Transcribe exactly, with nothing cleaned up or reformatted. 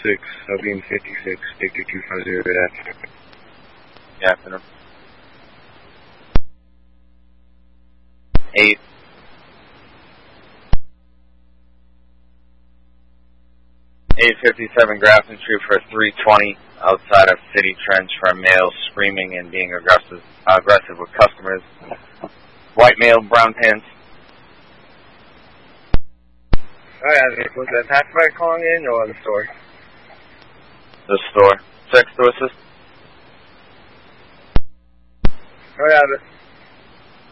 six, Sabine fifty-six, take two two five zero, good afternoon. Good afternoon. Eight. eight fifty-seven Grafton Street for three twenty outside of City Trench for a male screaming and being aggressive, uh, aggressive with customers. White male, brown pants. Alright, was that Pacifier calling in or the store? The store. Sex to assist. Alright,